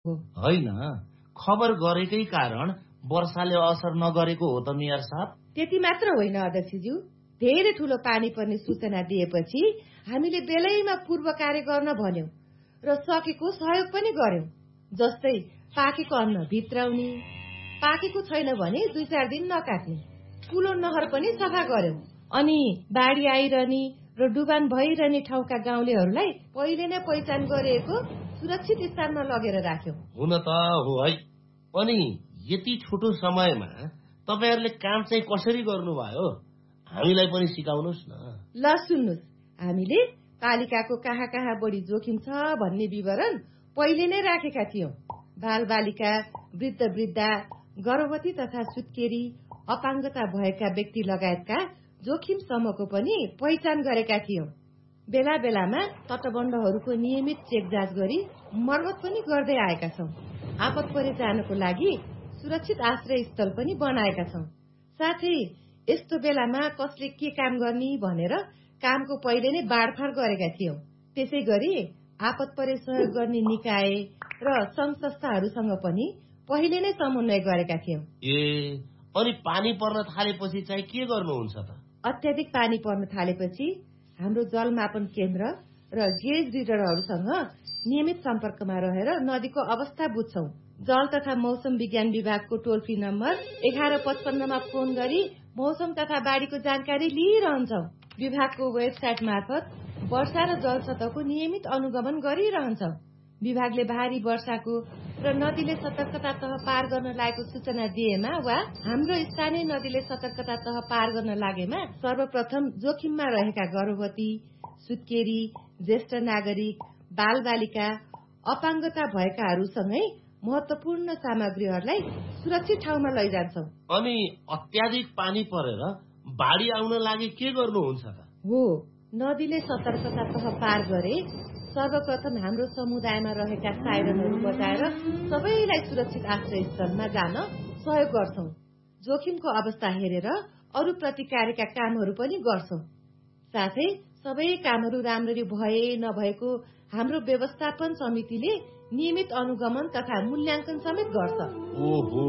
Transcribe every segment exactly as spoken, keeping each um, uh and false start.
होइन, खबर गरेकै कारण वर्षाले असर नगरेको हो त मेयर साहब। त्यति मात्र होइन अध्यक्षज्यू, धेरै ठूलो पानी पर्ने सूचना दिएपछि हामीले बेलैमा पूर्व कार्य गर्न भन्यौं र सकेको सहयोग पनि गर्यौं। जस्तै पाकेको अन्न भित्राउने, पाकेको छैन भने दुई चार दिन नकाट्ने, ठूलो नहर पनि सफा गर्यौं। अनि बाढी आइरहने र डुबान भइरहने ठाउँका गाउँलेहरूलाई पहिले नै पहिचान गरिएको सुरक्षित स्थानमा लगेर राख्यौं। हुन त हो है। अनि यति छोटो समयमा तपाईहरुले काम चाहिँ कसरी गर्नुभयो? हामीलाई पनि सिकाउनुस् न। ल सुन्नुस्, हामीले पालिकाको कहाँ कहाँ बढी जोखिम छ भन्ने विवरण पहिले नै राखेका थियौं। बाल बालिका, वृद्ध वृद्धा, गर्भवती तथा सुत्केरी, अपाङ्गता भएका व्यक्ति लगायतका जोखिम समूहको पनि पहिचान गरेका थियौं। बेला बेलामा तटबन्धहरूको नियमित चेक जाँच गरी मर्मत पनि गर्दै आएका छौं। आपत परे जानको लागि सुरक्षित आश्रय स्थल पनि बनाएका छौं। साथै यस्तो बेलामा कसले के काम गर्ने भनेर कामको पहिले नै बाँडफाँड गरेका थियौं। त्यसै गरी आपत परे सहयोग गर्ने निकाय र संघ संस्थाहरूसँग पनि पहिले नै समन्वय गरेका थियौं। ए अनि पानी पर्न थालेपछि चाहिँ के गर्नुहुन्छ त? अत्याधिक पानी पर्न थालेपछि हाम्रो जल मापन केन्द्र र गेज रिडरहरूसँग नियमित सम्पर्कमा रहेर नदीको अवस्था बुझ्छौं। जल तथा मौसम विज्ञान विभागको टोल फ्री नम्बर एघार पचपन्नमा फोन गरी मौसम तथा बाढीको जानकारी लिइरहन्छौं। विभागको वेबसाइट मार्फत वर्षा र जल सतहको नियमित अनुगमन गरिरहन्छौं। विभागले भारी वर्षाको र नदीले सतर्कता तह पार गर्न लागेको सूचना दिएमा वा हाम्रो स्थानीय नदीले सतर्कता तह पार गर्न लागेमा सर्वप्रथम जोखिममा रहेका गर्भवती, सुत्केरी, ज्येष्ठ नागरिक, बाल बालिका, अपाङ्गता भएकाहरूसँगै महत्वपूर्ण सामग्रीहरूलाई सुरक्षित ठाउँमा लैजान्छौं। अनि अत्याधिक पानी परेर बाढी आउन लागि के गर्नुहुन्छ त? हो, नदीले सतर्कता तह पार गरे सर्वप्रथम हाम्रो समुदायमा रहेका साइरनहरू बजाएर सबैलाई सुरक्षित आश्रय स्थलमा जान सहयोग गर्छौं। जोखिमको अवस्था हेरेर अरू प्रतिकारका कामहरू पनि गर्छौं। साथै सबै कामहरू राम्ररी भए नभएको हाम्रो व्यवस्थापन समितिले नियमित अनुगमन तथा मूल्याङ्कन समेत गर्छ। ओहो,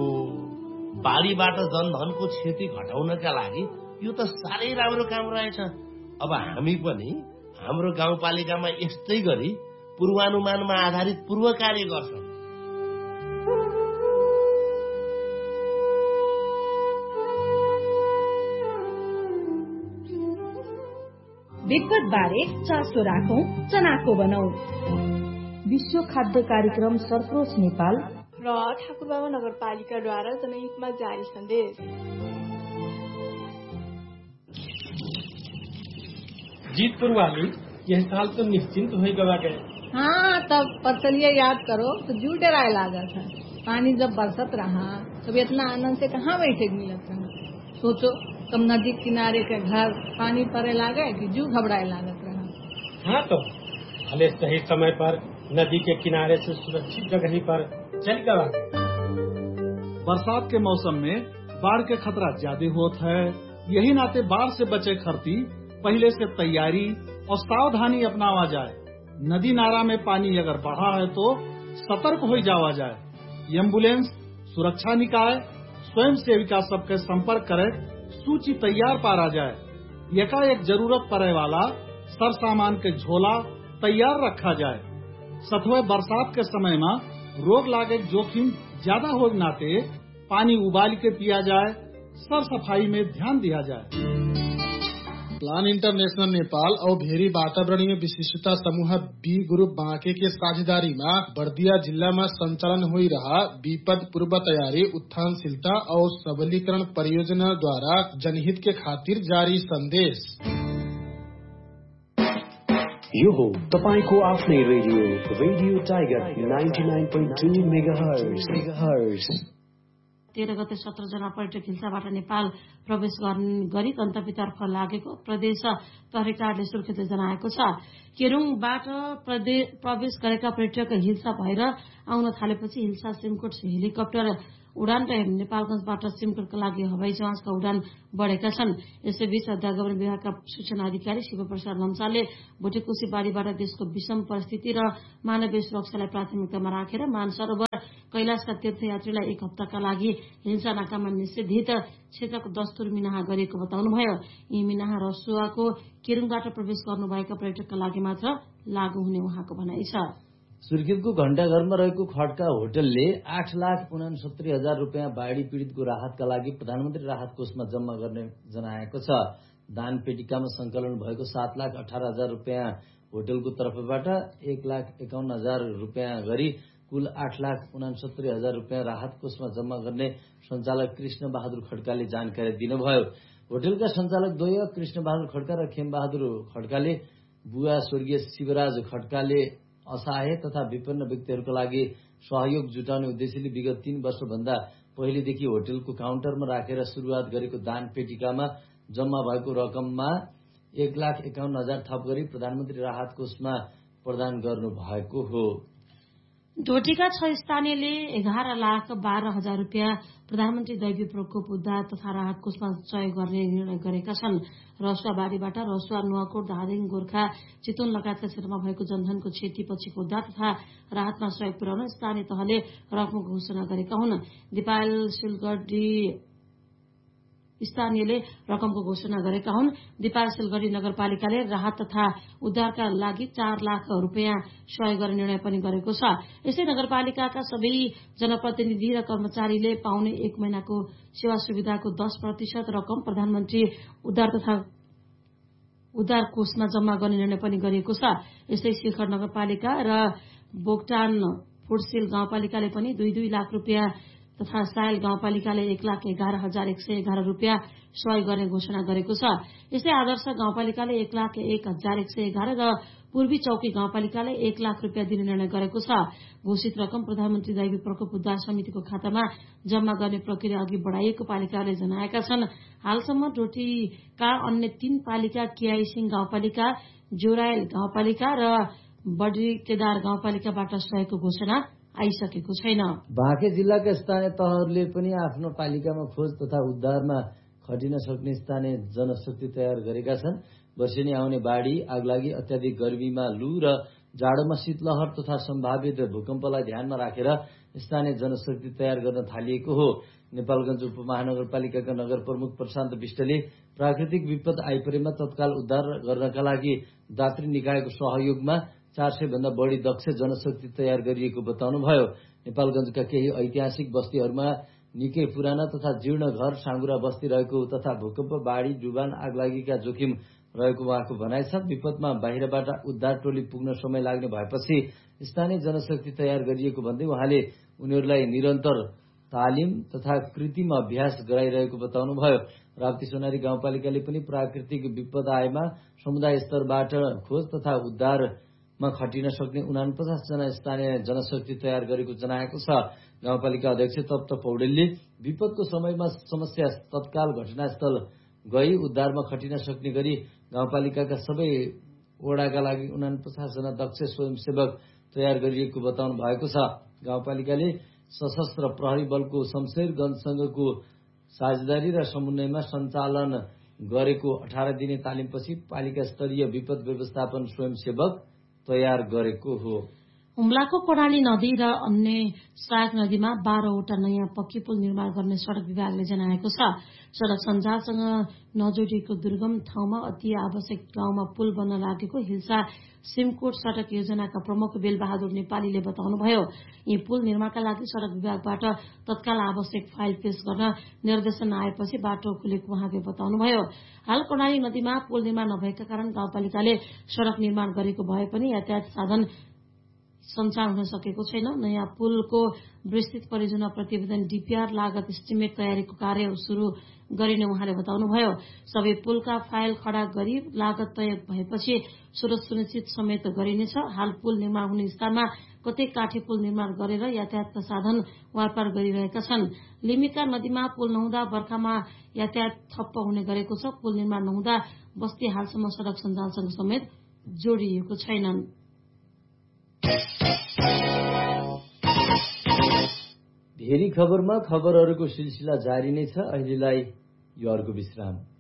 बाढीबाट जनधनको क्षति घटाउनका लागि यो त साह्रै राम्रो काम रहेछ। अब हामी पनि हाम्रो गाउँपालिकामा यस्तै गरी पूर्वानुमानमा आधारित पूर्व कार्य गर्छौं। विपद बारे चासो राखौं, चनाखो बनाऊ। विश्व खाद्य कार्यक्रम सरप्रोस नेपाल र ठाकुरबाबा नगरपालिकाद्वारा जनहितमा जारी सन्देश। जीतपुर वाली, यह साल तो निश्चिंत हो गवा गए। हाँ, तब पर चलिए याद करो तो जू डराए लागा था। पानी जब बरसत रहा तब इतना आनंद से कहाँ बैठे मिलत रहा। सोचो तब नदी किनारे के घर पानी परे लागे कि जू घबराए लागत रहा। हाँ, तो भले सही समय पर नदी के किनारे से सुरक्षित जगह पर चल गवा गए। बरसात के मौसम में बाढ़ के खतरा ज्यादा होता है। यही नाते बाढ़ से बचे खरती पहले से तैयारी और सावधानी अपनावा जाए। नदी नारा में पानी अगर बढ़ा है तो सतर्क हो जावा जाए। एम्बुलेंस, सुरक्षा निकाय, स्वयं सेविका सबके संपर्क करे, सूची तैयार पारा जाए। एकाएक जरूरत पड़े वाला सर सामान के झोला तैयार रखा जाए। सतवे बरसात के समय में रोग लागे जोखिम ज्यादा हो नाते पानी उबाल के पिया जाए। सर सफाई में ध्यान दिया जाए। प्लान इंटरनेशनल नेपाल और भेरी वातावरणीय विशिष्टता समूह बी ग्रुप बांके के साझेदारी में बर्दिया जिला में संचालन हो रहा विपद पूर्व तैयारी उत्थानशीलता और सबलीकरण परियोजना द्वारा जनहित के खातिर जारी संदेश। यो हो तपाईको आफ्नै radio radio tiger ninety nine point two megahertz. तेह्र गते सत्र जना पर्यटक हिंसाबाट नेपाल प्रवेश गरी गन्तव्यतर्फ लागेको प्रदेश प्रहरी कार्यालयले सुर्खेतले जनाएको छ। केरुङबाट प्रवेश गरेका पर्यटक हिंसा भएर आउन थालेपछि हिल्सा सिमकोट हेलिकप्टर उडान र नेपालगंजबाट सिमकोटका लागि हवाई जहाजका उडान बढ़ेका छन्। यसैबीच दागवन विभागका सूचना अधिकारी शिव प्रसाद लम्सालले भुटेकोशी बाढीबाट देशको विषम परिस्थिति र मानवीय सुरक्षालाई प्राथमिकतामा राखेर मानसरोवर कैलाशका तीर्थयात्रीलाई एक हप्ताका लागि हिंसा नाकामा निषेधित क्षेत्रको दस्तुर मिनाहा गरिएको बताउनुभयो। यी मिनाहा रसुवाको केरुङबाट प्रवेश गर्नुभएका पर्यटकका लागि मात्र लागू हुने उहाँको भनाइ छ। सुर्खेतको घण्टाघरमा रहेको खड्का होटलले आठ लाख उनासत्तरी हजार रुपियाँ बाढ़ी पीड़ितको राहतका लागि प्रधानमन्त्री राहत कोषमा जम्मा गर्ने जनाएको छ। दान पेटिकामा संकलन भएको सात लाख अठार हजार रुपियाँ होटलको तर्फबाट एक लाख एकाउन्न हजार रुपियाँ गरी कुल आठ लाख उनासत्तरी हजार रुपियाँ राहत कोषमा जम्मा गर्ने सञ्चालक कृष्ण बहादुर खड्काले जानकारी दिनुभयो। होटलका सञ्चालक द्वय कृष्ण बहादुर खड्का र खेम बहादुर खड्काले बुवा स्वर्गीय शिवराज खड्काले असहाय तथा विपन्न व्यक्तिहरूका लागि सहयोग जुटाउने उद्देश्यले विगत तीन वर्षभन्दा पहिलेदेखि होटलको काउन्टरमा राखेर शुरूआत गरेको दान पेटिकामा जम्मा भएको रकममा एक लाख एकाउन्न हजार थप गरी प्रधानमन्त्री राहत कोषमा प्रदान गर्नु भएको हो। ढोटीका छ स्थानीयले एघार लाख बाह्र हजार रुपियाँ प्रधानमन्त्री दैवी प्रकोप उद्धार तथा राहत कोषमा सहयोग गर्ने निर्णय गरेका छन्। रसुवा बाढीबाट रसुवा, नुवाकोट, धादिङ, गोर्खा, चितवन लगायतका क्षेत्रमा भएको जनधनको क्षति पछिको उद्धार तथा राहतमा सहयोग पुर्याउन स्थानीय तहले रकमको घोषणा गरेका हुन्। दिपायल सिलगढी स्थानीयले रकमको घोषणा गरेका हुन्। दिपायल सिलगढी नगरपालिकाले राहत तथा उद्धारका लागि चार लाख रुपियाँ सहयोग गर्ने निर्णय पनि गरेको छ। यसै नगरपालिकाका सबै जनप्रतिनिधि र कर्मचारीले पाउने एक महिनाको सेवा सुविधाको दस प्रतिशत रकम प्रधानमन्त्री उद्धार तथा उद्धार कोषमा जम्मा गर्ने निर्णय पनि गरिएको छ। यसै शिखर नगरपालिका र बोगटान फुडसिल गाउँपालिकाले पनि दुई दुई लाख रुपियाँ तथा सायल गाउँपालिकाले एक लाख एघार हजार एक सय एघार रुपियाँ सहयोग गर्ने घोषणा गरेको छ। यसै आदर्श गाउँपालिकाले एक लाख एक हजार एक सय एघार र पूर्वी चौकी गाउँपालिकाले एक लाख रुपियाँ दिने निर्णय गरेको छ। घोषित रकम प्रधानमन्त्री दैवी प्रकोप उद्धार समितिको खातामा जम्मा गर्ने प्रक्रिया अघि बढ़ाइएको पालिकाले जनाएका छन्। हालसम्म डोटीका अन्य तीन पालिका केआई सिंह गाउँपालिका, जोरायल गाउँपालिका र बडी केदार गाउँपालिकाबाट सहयोगको घोषणा आइसकेको छैन। बाँके जिल्लाका स्थानीय तहहरूले पनि आफ्नो पालिकामा खोज तथा उद्धारमा खटिन सक्ने स्थानीय जनशक्ति तयार गरेका छन्। वर्षेनी आउने बाढ़ी, आगलागी, अत्याधिक गर्मीमा लू र जाडोमा शीतलहर तथा सम्भावित भूकम्पलाई ध्यानमा राखेर स्थानीय जनशक्ति तयार गर्न थालिएको हो। नेपालगञ्ज उपमहानगरपालिकाका नगर प्रमुख प्रशान्त विष्टले प्राकृतिक विपद आइपरेमा तत्काल उद्धार गर्नका लागि दात्री निकायको सहयोगमा चार सय भन्दा बढ़ी दक्ष जनशक्ति तयार गरिएको बताउनुभयो। नेपालगञ्जका केही ऐतिहासिक बस्तीहरूमा निकै पुराना तथा जीर्ण घर, साँगुरा बस्ती रहेको तथा भूकम्प, बाढ़ी, डुबान, आगलागीका जोखिम रहेको उहाँको भनाइ छ। विपदमा बाहिरबाट उद्धार टोली पुग्न समय लाग्ने भएपछि स्थानीय जनशक्ति तयार गरिएको भन्दै उहाँले उनीहरूलाई निरन्तर तालिम तथा कृत्रिम अभ्यास गराइरहेको बताउनुभयो। राप्ती सोनारी गाउँपालिकाले पनि प्राकृतिक विपद आएमा समुदाय स्तरबाट खोज तथा उद्धार मा खटिन सक्ने उनापचास जना स्थानीय जनशक्ति तयार गरेको जनाएको छ। गाउँपालिका अध्यक्ष तप्त पौडेलले विपदको समयमा समस्या तत्काल घटनास्थल गई उद्धारमा खटिन सक्ने गरी गाउँपालिकाका सबै वडाका लागि उनापचास जना दक्ष स्वयंसेवक तयार गरिएको बताउनु भएको छ। गाउँपालिकाले सशस्त्र प्रहरी बलको शमशेरगञ्जसँगको साझेदारी र समन्वयमा सञ्चालन गरेको अठार दिने तालिमपछि पालिका स्तरीय विपद व्यवस्थापन स्वयंसेवक तयार गरेको हो। हुम्लाको कर्णाली नदी र अन्य सहायक नदीमा बाह्रवटा नयाँ पक्की पुल निर्माण गर्ने सड़क विभागले जनाएको छ। सड़क सञ्जालसँग नजोडिएको दुर्गम ठाउँमा अति आवश्यक गाउँमा पुल बन्न लागेको हिल्सा सिमकोट सड़क योजनाका प्रमुख बेलबहादुर नेपालीले बताउनुभयो। यी पुल निर्माणका लागि सड़क विभागबाट तत्काल आवश्यक फाइल पेश गर्न निर्देशन आएपछि बाटो खुलेको उहाँले बताउनुभयो। हाल कर्णाली नदीमा पुल निर्माण नभएका कारण गाउँपालिकाले सड़क निर्माण गरेको भए पनि यातायात साधन सञ्चालन हुन सकेको छैन। नयाँ पुलको विस्तृत परियोजना प्रतिवेदन डीपीआर लागत एस्टिमेट तयारीको कार्य शुरू गरिने उहाँले बताउनुभयो। सबै पुलका फाइल खड़ा गरी लागत तय भएपछि स्रोत सुनिश्चित समेत गरिनेछ। हाल पुल निर्माण हुने स्थानमा कतै काठे पुल निर्माण गरेर यातायातका साधन वारपार गरिरहेका छन्। लिमिका नदीमा पुल नहुँदा बर्खामा यातायात ठप्प हुने गरेको छ। पुल निर्माण नहुँदा बस्ती हालसम्म सड़क सञ्जालसँग समेत जोडिएको छैनन्। भेरी खबरमा खबरहरूको सिलसिला जारी नै छ। अहिलेलाई यो अर्को विश्राम।